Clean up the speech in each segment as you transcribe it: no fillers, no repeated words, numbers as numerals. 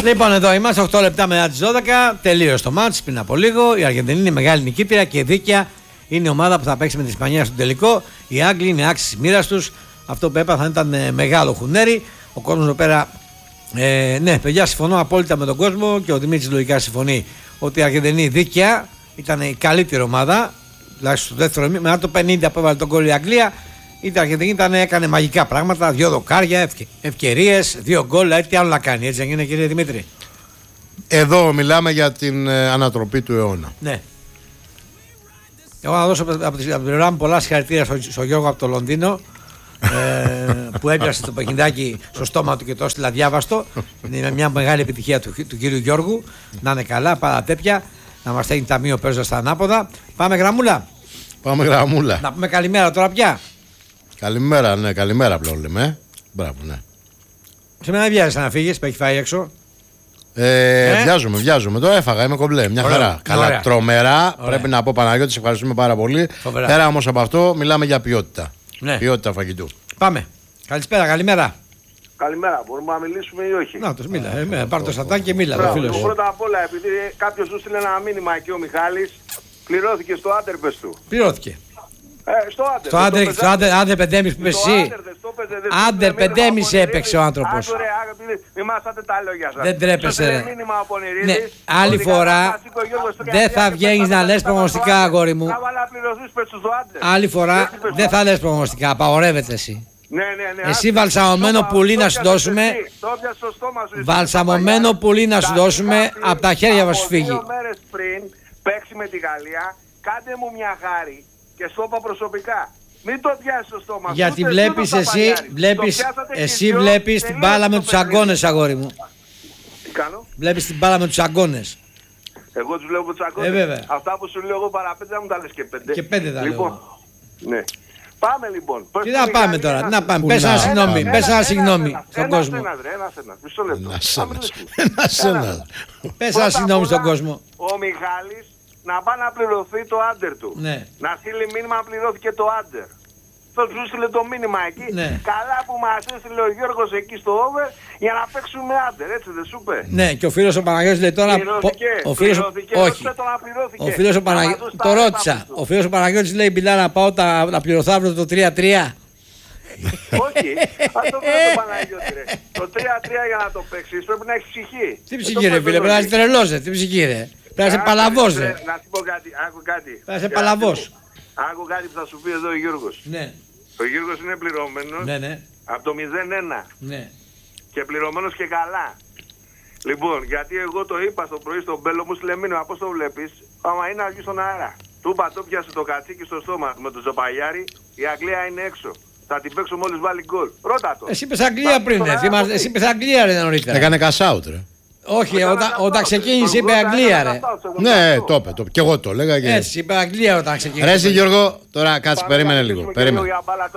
Λοιπόν, εδώ είμαστε 8 λεπτά μετά τις 12. Τελείωσε το μάτς πριν από λίγο. Η Αργεντινή είναι μεγάλη νικήτρια και δίκαια είναι η ομάδα που θα παίξει με την Ισπανία στον τελικό. Οι Άγγλοι είναι άξιοι της μοίρας τους. Αυτό που έπαθαν ήταν μεγάλο χουνέρι. Ο κόσμος εδώ πέρα. Ναι, παιδιά, συμφωνώ απόλυτα με τον κόσμο και ο Δημήτρης λογικά συμφωνεί ότι η Αργεντινή δίκαια ήταν η καλύτερη ομάδα. Τουλάχιστον στο δεύτερο μήνα, μετά το 50 που έβαλε τον γκολ η Αγγλία. Η Αργεντινή έκανε μαγικά πράγματα. 2 δοκάρια, ευκαιρίες, 2 γκολ. Τι άλλο να κάνει, έτσι δεν είναι, κύριε Δημήτρη? Εδώ μιλάμε για την ανατροπή του αιώνα. Ναι. Εγώ να δώσω από την πλευρά μου πολλά συγχαρητήρια στον Γιώργο από το Λονδίνο που έπιασε το παιχνιδάκι στο στόμα του και το έστειλα διάβαστο. Είναι μια μεγάλη επιτυχία του κύριου Γιώργου. Να είναι καλά, πάρα τέτοια. Να μας στέλνει ταμείο παίζοντας στα ανάποδα. Πάμε γραμμούλα. Πάμε γραμμούλα. Να πούμε καλημέρα τώρα πια. Καλημέρα, ναι, καλημέρα πλέον λέμε. Μπράβο, ναι. Σε μένα βιάζεσαι να φύγεις που έχει φάει έξω? Βιάζομαι. Το έφαγα, είμαι κομπλέ. Μια χαρά. Καλά, ωραία. Τρομερά. Ωραία. Πρέπει να πω, Παναγιώτη, σε ευχαριστούμε πάρα πολύ. Φοβερά. Πέρα όμως από αυτό, μιλάμε για ποιότητα. Ναι. Ποιότητα φαγητού. Πάμε. Καλησπέρα, καλημέρα. Καλημέρα, μπορούμε να μιλήσουμε ή όχι? Να τους μίλα. Πάρ' το σατάκι και μίλα. Πρώτα απ' όλα, επειδή κάποιος σου στείλε ένα μήνυμα εκεί ο Μιχάλης, πληρώθηκε στο άντερπες του. Πληρώθηκε. Στο άντερ 5,5 που είπες εσύ. Άντερ 5,5 έπαιξε ο άνθρωπος. Μη μάσατε τα λόγια σας. Δεν τρέπεσαι, ρε. Ναι, Ναι, άλλη φορά δεν θα βγαίνεις να λες προγνωστικά, αγόρι μου. Άλλη φορά δεν θα λες προγνωστικά, απαγορεύεται εσύ. Ναι. Εσύ βαλσαμωμένο πουλί να σου δώσουμε. Βαλσαμωμένο πουλί να σου δώσουμε, από τα χέρια μας σου φύγει. 2 μέρες πριν παίξει με τη Γαλλία, κάντε μου μια χάρη και στο είπα προσωπικά. Μην το πιάσεις στο στόμα σου. Γιατί εσύ βλέπεις την μπάλα με τους αγκώνες, αγόρι μου. Τι κάνω? Βλέπεις την μπάλα με τους αγκώνες. Εγώ τους βλέπω τους αγκώνες. Βέβαια. Αυτά που σου λέω εγώ παραπέντε θα μου τα λες και 5. Και 5 θα λέω. Ναι. Πάμε λοιπόν. Τι να πάμε τώρα, τι να πάμε. Πες ένα συγγνώμη στον κόσμο. Ένας. Μισό λεπτό. Ένας. Πες ένα συγγνώμη στον κόσμο. Ο Μιχάλης να πάει να πληρωθεί το άντερ του. Ναι. Να στείλει μήνυμα να πληρώθηκε το άντερ. Αυτό του στείλε το μήνυμα εκεί. Ναι. Καλά που μας έστειλε ο Γιώργος εκεί στο over για να παίξουμε άντερ, έτσι δεν σου είπε? Ναι, και ο φίλος ο Παναγιώτης λέει τώρα. Ο φίλος ο Παναγιώτης. Το ρώτησα. Ο φίλος ο Παναγιώτης λέει μπιλά να πάω να πληρωθώ αύριο το 3-3. Όχι, ας το πει το Παναγιώτη ρε. Το 3-3 για να το παίξεις πρέπει να έχεις ψυχή. Τι ψυχή ρε φίλε, πρέπει να είσαι τρελός ρε. Τι ψυχή ρε. Πρέπει να είσαι παλαβός ρε. Να σου πω κάτι, άκου κάτι. Πρέπει να είσαι παλαβός. Άκου κάτι που θα σου πει εδώ ο Γιώργος. Ναι. Ο Γιώργος είναι πληρωμένος από το 0-1 και πληρωμένος και καλά. Λοιπόν, γιατί εγώ το είπα στο πρωί στον Μπέλο μου, στείλε μήνυμα, πώς το βλέπεις, άμα είναι να βγει στον αέρα. Του είπα, το πιάσε το κατσίκι στο στόμα με τον Ζωπαγιάρη, η Αγγλία είναι έξω. Θα την παίξω μόλις βάλει γκολ. Ρώτα το. Εσύ είπες Αγγλία πριν, εσύ είπες Αγγλία ρε νωρίτερα. Έκανε cash out ρε. Όχι, όταν ξεκίνησε είπε Αγγλία ρε. Ναι, το είπε. Και εγώ το έλεγα. Έτσι, είπε Αγγλία όταν ξεκίνησε. Ρε εσύ Γιώργο, τώρα κάτσε, περίμενε λίγο. Περίμενε.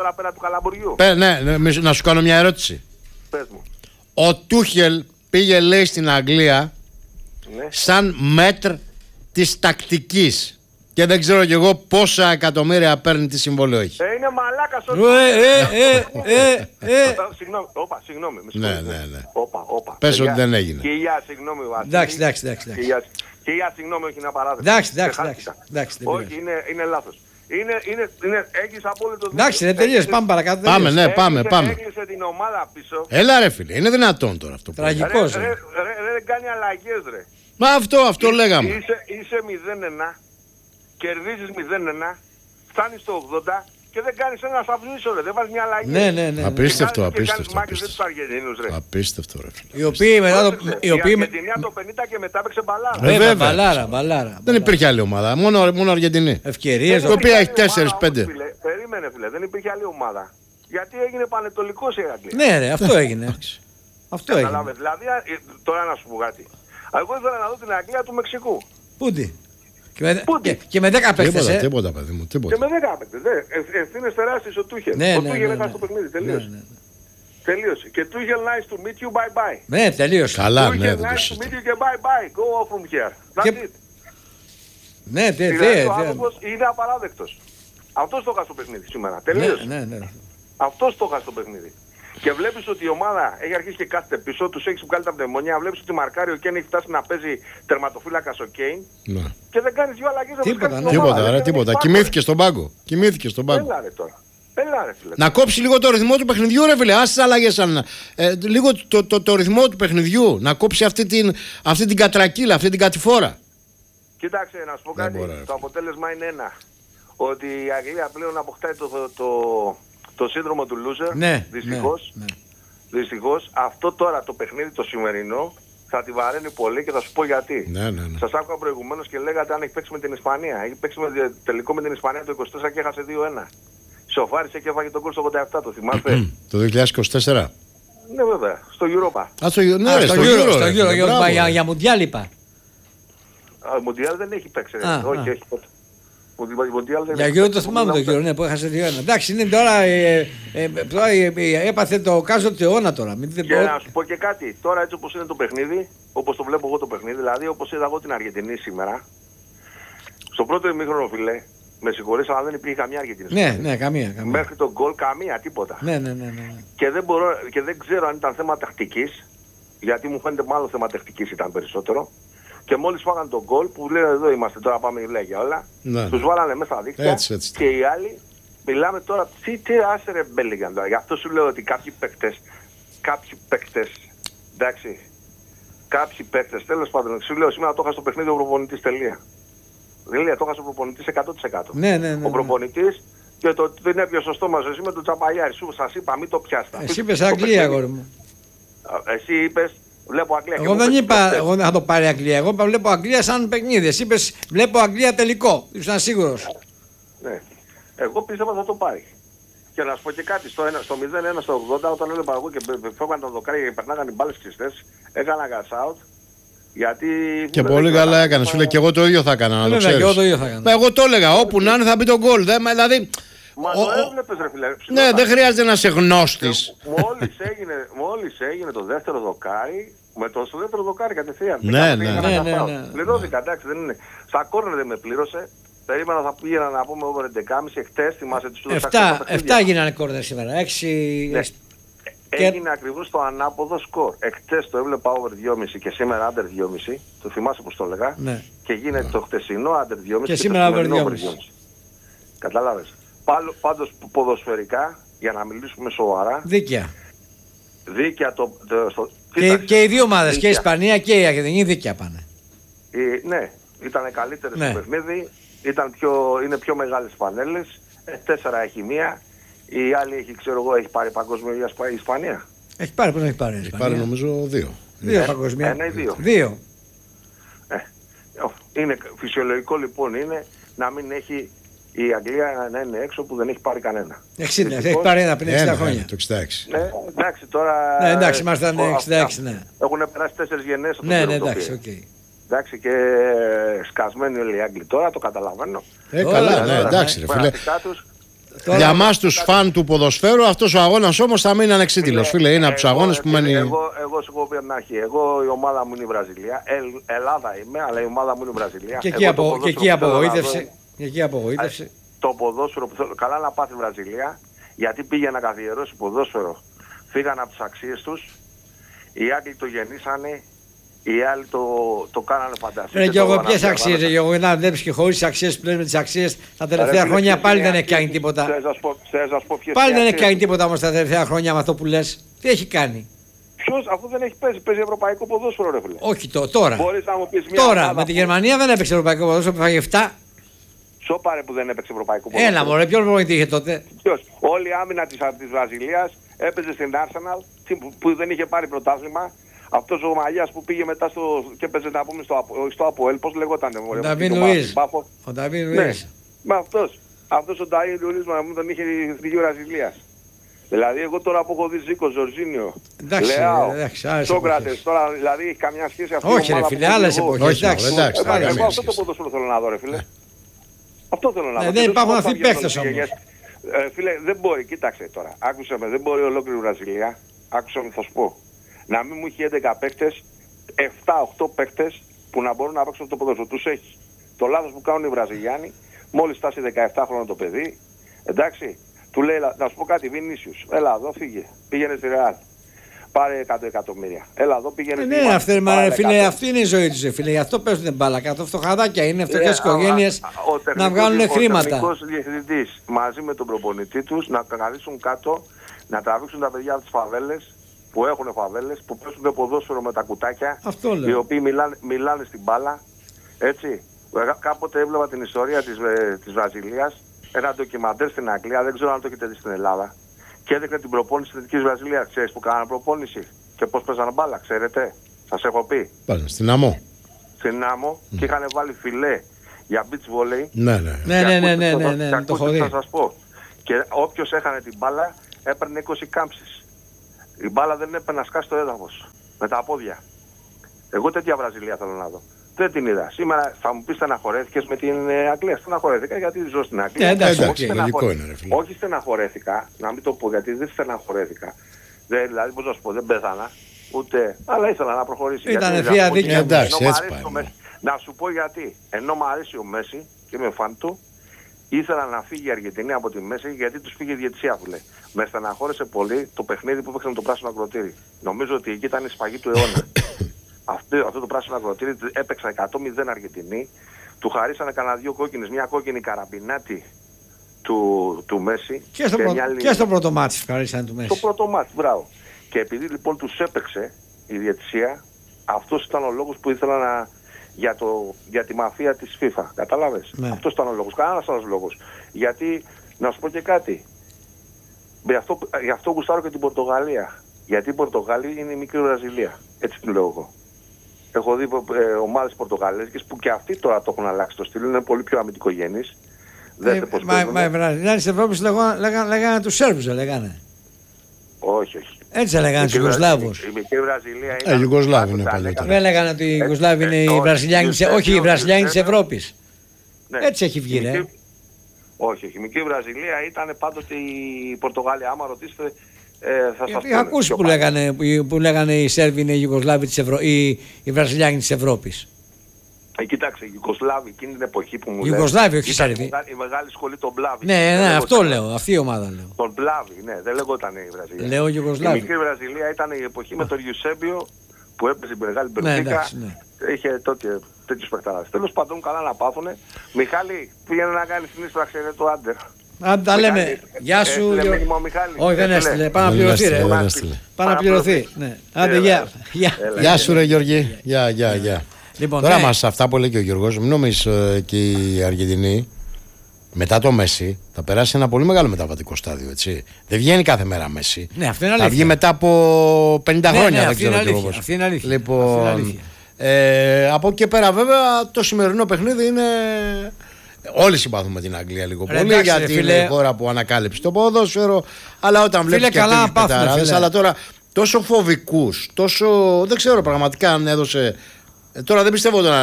Ναι, να σου κάνω μια ερώτηση. Πες μου. Ο Τούχελ πήγε λέει στην Αγγλία σαν μέτρ της τακτικής. Και δεν ξέρω κι εγώ πόσα εκατομμύρια παίρνει, τι συμβόλαιο έχει. Είναι μαλάκας ο Συγγνώμη. Ναι. Όπα. Πες ότι δεν έγινε. Χιλιά, συγγνώμη Βασίλη. Εντάξει. Χιλιά, συγγνώμη, όχι να παράδειγμα. Εντάξει. Όχι, είναι λάθος. Έχεις απόλυτο. Εντάξει, δεν τελείωσε. Πάμε παρακάτω. Πάμε. Έκλεισε την ομάδα πίσω. Έλα ρε φίλε, είναι δυνατόν τώρα αυτό. Τραγικός. Δεν κάνει αλλαγές ρε. Μα αυτό λέγαμε. Είσαι 0-1, κερδίζεις 0-1, φτάνεις στο 80 και δεν κάνεις ένα σαυνίσο ρε, δεν βάζεις μια αλλαγή. Ναι. Απίστευτο. Απίστευτο ρε φίλε. Οι οποίοι μετά το... Η Αργεντινή το 50 και μετά παίξε μπαλάρα. Βέβαια, μπαλάρα. Δεν υπήρχε άλλη ομάδα, μόνο Αργεντινή. Ευκαιρίες. Η οποία έχει 4-5. Περίμενε φίλε, δεν υπήρχε άλλη ομάδα. Γιατί έγινε πανετολικός η Αγγλία. Ναι ρε, αυτό έγινε. Δηλαδή, τώρα να σου πω κάτι. Εγώ ήθελα να δω την Αγγλία του Μεξικού. Πούντι. Και με 10 παίκτες. Τίποτα παιδί μου. Και με 10 παίκτες. Ευθύνες τεράστιες ο Τούχελ. Ο Τούχελ έχασε το παιχνίδι. Τελείωσε. Και Τούχελ nice to meet you, bye bye. Ναι, τελείωσε. Καλά, ναι. Nice to meet you και bye bye. Go off from here. That's it. Ναι, είναι απαράδεκτος. Αυτός το έχασε το παιχνίδι σήμερα. Τελείωσε. Αυτός το έχασε το παιχνίδι. Και βλέπεις ότι η ομάδα έχει αρχίσει και κάθεται πίσω, τους έχει βγάλει τα πνευμονία. Βλέπεις ότι μαρκάρει ο Κέιν έχει φτάσει να παίζει τερματοφύλακας ο Κέιν. Ναι. Και δεν κάνεις δύο αλλαγές. Τίποτα. Κοιμήθηκε στον πάγκο. Έλα ρε τώρα. Φίλε. Να κόψει λίγο το ρυθμό του παιχνιδιού, ρε φίλε. Άσε τις αλλαγές. Λίγο το ρυθμό του παιχνιδιού. Να κόψει αυτή την κατρακύλα, αυτή την κατηφόρα. Κοίταξε, να σου πω κάτι. Το αποτέλεσμα είναι ένα. Ότι η Αγγλία πλέον αποκτάει το σύνδρομο του loser. Ναι, δυστυχώς. Ναι. Δυστυχώς. Αυτό τώρα το παιχνίδι το σημερινό θα τη βαραίνει πολύ και θα σου πω γιατί. Ναι. Σας άκουγα προηγουμένως και λέγατε αν έχει παίξει με την Ισπανία. Έχει παίξει τελικό με την Ισπανία το 24 και έχασε 2-1. Σοφάρισε και έφαγε τον γκολ στο 87, το θυμάστε. Το 2024. Ναι, βέβαια, στο Europa. Στο Euro. Για Μουντιάλ είπα. Μουντιάλ δεν έχει παίξει. Όχι, έχει ποτέ. Για Euro το θυμάμαι το Euro, ναι, που έχασε 2-1. Εντάξει, είναι τώρα έπαθε το κάζο του αιώνα τώρα. Και να σου πω και κάτι, τώρα έτσι όπως είναι το παιχνίδι, όπως το βλέπω εγώ το παιχνίδι, δηλαδή όπως είδα εγώ την Αργεντινή σήμερα, στο πρώτο ημίχρονο, φίλε, με συγχωρείς, αλλά δεν υπήρχε καμία Αργεντινή. Ναι, καμία. Μέχρι τον γκολ καμία, τίποτα. Ναι. Και δεν ξέρω αν ήταν θέμα τακτικής, γιατί μου φαίνεται μάλλον θέμα τακτικής ήταν περισσότερο. Και μόλις φάγανε τον γκολ που λένε εδώ είμαστε τώρα, πάμε για όλα, τους βάλανε μέσα στα δίκτυα έτσι. Και οι άλλοι, μιλάμε τώρα, τι άσε ρε Μπέλιγαν τώρα. Γι' αυτό σου λέω ότι κάποιοι παίκτες, εντάξει, κάποιοι παίκτες, τέλος πάντων, σου λέω σήμερα το είχα στο παιχνίδι ο προπονητής τελεία. Δηλαδή το είχα στο προπονητής 100%. Ναι. Ο προπονητής και το δεν έπιασε σωστό μας εσύ με τον Τσαμπαγιάρη. Σας είπα μην το πιάσετε. Εσύ είπες Αγγλία, αγόρι μου. Εσύ είπες βλέπω Αγγλία. Εγώ δεν είπα εγώ θα το πάρει Αγγλία. Εγώ είπα βλέπω Αγγλία σαν παιχνίδι. Εσύ είπες βλέπω Αγγλία τελικό. Ήσουν σίγουρος. Ναι. Εγώ πίστευα θα το πάρει. Και να σου πω και κάτι, στο 0-1 στο 80 όταν έλεγα εγώ και φεύγαν τα δοκάρια και περνάγαν οι μπάλες ξυστές, έκανα gas out. Γιατί και πολύ καλά έκανε. Σου λέει και εγώ το ίδιο θα έκανα. Να το ξέρεις. Εγώ το έλεγα. Όπου να είναι θα μπει τον γκολ. Δηλαδή. Μα το έβλεπες ρε φίλε. Ναι, δεν χρειάζεται να είσαι γνώστης. Μόλις έγινε το δεύτερο δοκάρι, με το στο δεύτερο δοκάρι κατευθείαν. Ναι. Πληρώθηκα, εντάξει, δεν είναι. Στα κόρνερ δεν με πλήρωσε. Περίμενα θα πήγαινα να πούμε over 11.30. Χτες θυμάσαι τους 7 γίνανε κόρνερ σήμερα. 6. Έγινε ακριβώς το ανάποδο σκορ. Εχθές το έβλεπα over 2,5 και σήμερα under 2,5. Το θυμάσαι πως το έλεγα. Ναι. Και γίνεται το χτεσινό under 2,5 και σήμερα over 2,5. Καταλάβες. Πάντως ποδοσφαιρικά, για να μιλήσουμε σοβαρά. Δίκαια και οι δύο ομάδες, και η Ισπανία και η Αργεντινή δίκαια πάνε. Ναι, ήταν καλύτερες στο παιχνίδι. Είναι πιο μεγάλες πανέλες. 4 έχει μία. Η άλλη έχει, ξέρω εγώ, έχει πάρει παγκόσμιο η Ισπανία. Έχει πάρει, πώς έχει πάρει η Ισπανία. Έχει πάρει νομίζω 2. 2 παγκόσμια. 2. Είναι φυσιολογικό λοιπόν είναι να μην έχει η Αγγλία να είναι έξω που δεν έχει πάρει κανένα. 60, έχει πάρει ένα πριν 60 χρόνια. Το 66. Ναι, εντάξει τώρα. Ναι, εντάξει, ήμασταν 66, ναι. Έχουν περάσει 4 γενναίες. Ναι, εντάξει, οκ. Εντάξει και σκασμένοι όλοι οι Άγγλοι τώρα, το καταλαβαίνω. Καλά, ναι, εντάξει ρε φίλε. Για μας τους φαν του ποδοσφαίρου αυτός ο αγώνας όμως θα μείνει ανεξίτηλος φίλε, είναι από τους αγώνες που μένει. Εγώ σου έχω πει από την αρχή, εγώ η ομάδα μου είναι η Βραζιλία, Ελλάδα είμαι αλλά η ομάδα μου είναι η Βραζιλία. Και εκεί απογοήτευσε. Το ποδόσφαιρο που θέλω, καλά να πάθει η Βραζιλία, γιατί πήγε να καθιερώσει ποδόσφαιρο, φύγαν από τις αξίες τους, οι Άγγλοι το γεννήσανε. Οι άλλοι το κάνανε φανταστικό. Και εγώ ποιες αξίες, εγώ να βλέπεις και χωρίς αξίες που λες με τις αξίες τα τελευταία χρόνια πάλι δεν έχει κάνει τίποτα. Πάλι δεν έχει κάνει τίποτα όμως τα τελευταία χρόνια με αυτό που λες. Τι έχει κάνει. Ποιος, αφού δεν έχει παίζει ευρωπαϊκό ποδόσφαιρο ρε φίλε. Όχι τώρα. Μπορείς να μου πεις μια τώρα με τη Γερμανία δεν έπαιξε ευρωπαϊκό ποδόσφαιρο που φάγε 7. Σοπάρε που δεν έπαιξε ευρωπαϊκό ποδόσφαιρο. Έλα μωρέ, ποιον προπονητή είχε τότε. Ποιος, όλη η άμυνα της Βραζιλίας έπαιζε στην Arsenal που δεν είχε πάρει πρωτάθλημα. Αυτός ο Μαγιάς που πήγε μετά και έπαιζε να πούμε στο ΑΠΟΕΛ, πώς λεγότανε. Ο Νταβίν Λουίς. Ο Νταβίν Λουίς. Με αυτός ο Νταβίν Λουίς μου τον είχε στη Βραζιλίας. Δηλαδή εγώ τώρα που έχω δει Ζίκο, Ζορζίνιο, Λεάο, Σόκρατες, τώρα δηλαδή έχει καμιά σχέση αυτή. Όχι ρε φίλε, άλλες εποχές. Εγώ αυτό το ποδόσφαιρο θέλω να δω ρε φίλε. Αυτό θέλω να δω. Δεν υπάρχουν αυτοί οι παίκτες όμως. Φίλε, δεν μπορεί, κοίταξε τώρα, άκουσε με, δεν μπορεί ολόκληρη Βραζιλία, άκουσα με θα σου πω. Να μην μου έχει 11 παίκτες, 7-8 παίκτες που να μπορούν να παίξουν το ποδόσφαιρο. Τους έχει. Το λάθος που κάνουν οι Βραζιλιάνοι, μόλις φτάσει 17 χρόνια το παιδί, εντάξει, Του λέει, να σου πω κάτι, Βινίσιους, έλα εδώ, φύγε. Πήγαινε στη Ρεάλ. Πάρε 100 εκατομμύρια. Έλα εδώ, πήγαινε στη Ρεάλ. Φίλε, αυτή είναι η ζωή του, φίλε. Γι' αυτό παίζουν μπάλα κάτω. Φτωχαδάκια είναι, φτωχές οικογένειες να βγάλουν χρήματα. Ο τεχνικός διευθυντής μαζί με τον προπονητή τους να καθίσουν κάτω, να τραβήξουν τα παιδιά από τις φαβέλες, που έχουν φαβέλες, που παίζουν ποδόσφαιρο με τα κουτάκια, οι οποίοι μιλάνε στην μπάλα. Έτσι. Κάποτε έβλεπα την ιστορία της Βραζιλίας, ένα ντοκιμαντέρ στην Αγγλία, δεν ξέρω αν το έχετε δει στην Ελλάδα, και έδειχνε την προπόνηση της Εθνικής Βραζιλίας. Ξέρεις που κάνανε προπόνηση και πώς παίζανε μπάλα, ξέρετε? Σας έχω πει. Πάλι στην Άμμο. Στην Άμμο και είχαν βάλει φιλέ για beach volley. Ναι, το έχω δει. Θα σας πω. Και όποιος έχανε την μπάλα έπαιρνε 20 κάμψεις. Η μπάλα δεν έπαιρνε να σκάσει το έδαφος με τα πόδια. Εγώ τέτοια Βραζιλία θέλω να δω. Δεν την είδα. Σήμερα θα μου πεις στεναχωρέθηκες με την Αγγλία. Στεναχωρέθηκα γιατί ζω στην Αγγλία. Όχι στεναχωρέθηκα, να μην το πω γιατί δεν στεναχωρέθηκα. Δηλαδή πώς να σου πω, δεν πέθανα. Ούτε, αλλά ήθελα να προχωρήσει. Ήταν θεία δίκαια. Να σου πω γιατί. Ενώ μου αρέσει ο Μέση και είμαι φαν του, ήθελα να φύγει η Αργεντινή από τη Μέση γιατί τους πήγε η διαιτησία, φίλε. Με στεναχώρησε πολύ το παιχνίδι που έπαιξαν το πράσινο ακροτήρι. Νομίζω ότι εκεί ήταν η σφαγή του αιώνα. Αυτό το πράσινο ακροτήρι έπαιξαν 100-0 Αργεντινή, του χαρίσανε κανένα 2 κόκκινες, μια κόκκινη καραμπινάτη του Μέση. Και στο πρώτο μάτι χαρίσανε του Μέση. Στο πρώτο μάτι, μπράβο. Και επειδή λοιπόν τους έπαιξε η διαιτησία, αυτός ήταν ο λόγος που ήθελα για τη μαφία της FIFA. Κατάλαβες? Ναι. Αυτός ήταν ο λόγος. Κανένας άλλος λόγος. Γιατί, να σου πω και κάτι, γι' αυτό γουστάρω και την Πορτογαλία. Γιατί η Πορτογαλία είναι η μικρή Βραζιλία. Έτσι την λέω εγώ. Έχω δει ομάδες πορτογαλέζικες που και αυτοί τώρα το έχουν αλλάξει το στυλ, είναι πολύ πιο αμυντικογενείς. Μα οι Βραζιλιάνοι της Ευρώπης λέγανε τους Σέρβους, δεν λέγανε? Όχι. Έτσι λέγανε τους Ιουγκοσλάβους. Η μικρή Βραζιλία είναι... Ιουγκοσλάβοι είναι παλιότερα. Δεν λέγανε ότι οι Ιουγκοσλάβοι είναι οι Βραζιλιάνοι της Ευρώπης. Έτσι έχει βγει, ρε. Όχι, η μικρή Βραζιλία ήταν πάντοτε η Πορτογαλία. Άμα ρωτήσετε... Είχα ακούσει που λέγανε οι Σέρβοι είναι οι Ιουγκοσλάβοι οι Βραζιλιάνοι της Ευρώπης. Κοιτάξτε, οι Ιουγκοσλάβοι εκείνη την εποχή που μου λένε. Ιουγκοσλάβοι, όχι Σέρβοι. Η μεγάλη σχολή των Μπλάβι. Ναι, αυτό λέω, αυτή η ομάδα λέω. Τον Μπλάβι, ναι, δεν λεγόταν η Βραζιλία. Λέω Ιουγκοσλάβοι. Η μικρή Βραζιλία ήταν η εποχή με τον Ιουσέμπιο που έπαιζε η μεγάλη Μπενφίκα. Είχε τότε τέτοιους παιχταράδες. Τέλος πάντων, καλά να πάθουνε. Μιχάλη, πήγαινε να κάνει την ίσπραξη, είναι το άντερ. Αν τα λέμε, γεια σου. Όχι, δεν έστειλε. Πάμε να πληρωθεί, ρε. Πάμε να πληρωθεί. Άντε, γεια σου, ρε Γιώργη. Γεια. Τώρα μας αυτά που λέει και ο Γιώργος, μην νομίζεις και η Αργεντινή μετά το Μέση θα περάσει ένα πολύ μεγάλο μεταβατικό στάδιο. Έτσι. Δεν βγαίνει κάθε μέρα Μέση. Ναι, αυτό είναι αλήθεια. Θα βγει μετά από 50 χρόνια. Δεν ξέρω τι όπως. Αυτή είναι αλήθεια. Λοιπόν, από εκεί και πέρα, βέβαια, το σημερινό παιχνίδι είναι. Όλοι συμπαθούμε την Αγγλία λίγο πολύ, γιατί είναι η χώρα που ανακάλυψε το ποδόσφαιρο. Αλλά όταν βλέπεις και αυτούς τους πεταράδες, αλλά τώρα τόσο φοβικούς, τόσο. Δεν ξέρω πραγματικά αν έδωσε. Τώρα δεν πιστεύω τώρα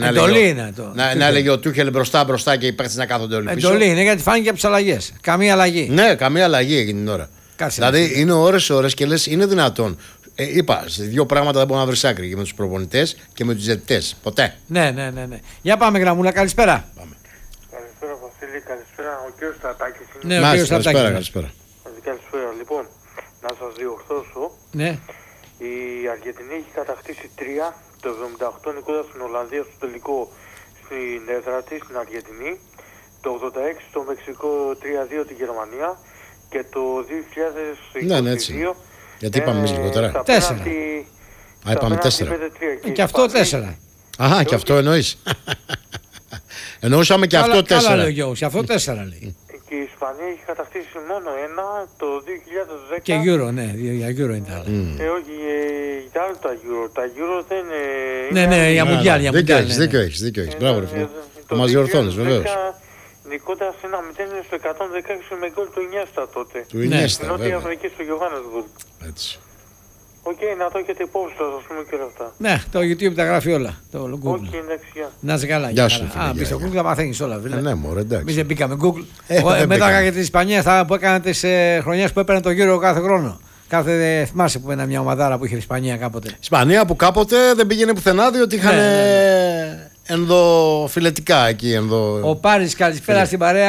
να έλεγε ο Τούχελ μπροστά και οι παίκτες να κάθονται όλοι πίσω. Εντολή είναι, γιατί φάνηκε από τις αλλαγές. Καμία αλλαγή. Ναι, καμία αλλαγή εκείνη την ώρα. Δηλαδή είναι ώρες και λες είναι δυνατόν. Είπα, σε δύο πράγματα δεν μπορεί να βρεις άκρη, και με τους προπονητές και με τους διαιτητές. Ποτέ. Ναι. Για πάμε, Γραμμούλα, καλησπέρα. Καλησπέρα, Βασίλη, καλησπέρα. Ο κύριος Στατάκης είναι. Ναι, ο κύριος Στατάκης. Καλησπέρα. Καλησπέρα. Λοιπόν, να σας διορθώσω. Ναι. Η Αργεντινή έχει κατακτήσει 3, το 78 νικώντας στην Ολλανδία στο τελικό στην έδρα της, στην Αργεντινή. Το 86 στο Μεξικό 3-2 τη Γερμανία. Και το 2022. Ναι, έτσι. Γιατί είπαμε εμείς λιγότερα. 4. Είπαμε 4. Και αυτό 4. Αχα, και αυτό εννοείς. Εννοούσαμε και αυτό 4. Καλά λέει ο Γιώργος, αυτό 4 λέει. Και η Ισπανία έχει κατακτήσει μόνο 1 το 2010. Και Euro, ναι, για Euro είναι τα άλλα. Όχι, για άλλο τα Euro. Τα Euro δεν είναι. Ναι, για Μουντιάλ. Δίκιο έχεις. Μπράβο, ρε φίλε. Θα μας διορθώνεις, βεβαίως. Νικώντας 1-0 στο 116 με γκολ του Ινιέστα τότε. Του Ινιέστα, βέβαια. Νότια Αφρική στο Johannesburg. Έτσι. Οκ, να το έχετε υπόψη σας, ας πούμε, και όλα αυτά. Ναι, το YouTube τα γράφει όλα. Το Google. Όχι, εντάξει, γεια. Να είσαι καλά. Γεια σου, φίλε. Μπεις στο Google τα μαθαίνεις όλα, φίλε. Ναι, μωρέ, εντάξει. Εμείς δεν μπήκαμε Google. Μετά για την Ισπανία που έκανα τις χρονιές που έπαιρνε το Euro κάθε χρόνο. Θυμάσαι που ήταν μια ομαδάρα που είχε η Ισπανία κάποτε. Ισπανία που κάποτε δεν πήγαινε πουθενά, διότι είχαν ενδοφιλετικά εκεί. Ο Πάρης, καλησπέρα στην παρέα.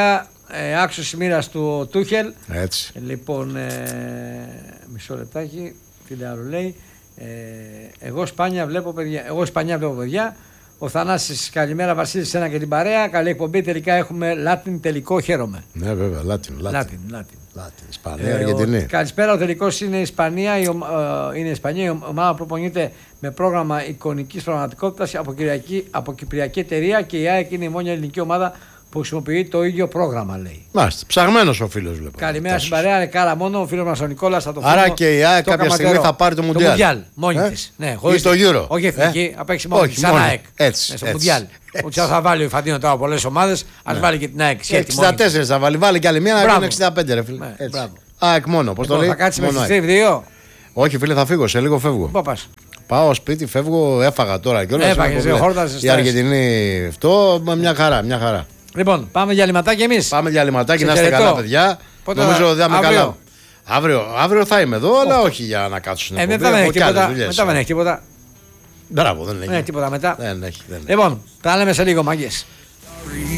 άξιος μοίρας του Τούχελ. Έτσι. Λοιπόν, μισό λεπτάκι, τι άλλο λέει. Εγώ Ισπανία βλέπω παιδιά. Ο Θανάσης, καλημέρα Βασίλη, σένα και την παρέα. Καλή εκπομπή. Τελικά έχουμε Λάτιν τελικό, χαίρομαι. Ναι, βέβαια, Λάτιν. Ισπανία, Αργεντινή. Καλησπέρα. Ο τελικός είναι η Ισπανία. Η ομάδα προπονείται με πρόγραμμα εικονικής πραγματικότητας από κυπριακή εταιρεία και η ΑΕΚ είναι η μόνη ελληνική ομάδα που χρησιμοποιεί το ίδιο πρόγραμμα, λέει. Μάλιστα. Ψαγμένος ο φίλος, βλέπω. Καλημέρα στην παρέα, Ρεκάρα μόνο. Ο φίλος μας ο Νικόλας θα το φέρει. Άρα και η ΑΕΚ κάποια στιγμή θα πάρει το Μουντιάλ. Το Μουντιάλ, μόνη της. Ναι, ή το Euro. Όχι εθνική, θα παίξει μόνη της. Σαν ΑΕΚ. Έτσι. Στο Μουντιάλ. Ότι θα βάλει ο Ιφαντίνο τώρα πολλές ομάδες, ας βάλει και την ΑΕΚ. 64 θα βάλει. Βάλει και άλλη μία να γίνει 65, ρε φίλε. ΑΕΚ μόνο. Πώς το λέει. Θα κάτσει με τις 2. Όχι, φίλε, θα φύγω. Σε λίγο φεύγω. Πού πας? Πάω σπίτι, φεύγω, έφαγα τώρα κιόλας. Η Αργεντινή αυτό, μια χαρά. Λοιπόν, πάμε για λιματάκι εμείς. Πάμε για λιματάκι, να είστε καλά, παιδιά. Νομίζω ότι θα είμαι καλά. Αύριο θα είμαι εδώ, αλλά όχι για να κάτσω στην εκπομπή. Μετά δεν έχει τίποτα. Μπράβο, δεν έχει τίποτα μετά. Δεν έχει. Λοιπόν, τα λέμε σε λίγο, μάγκες.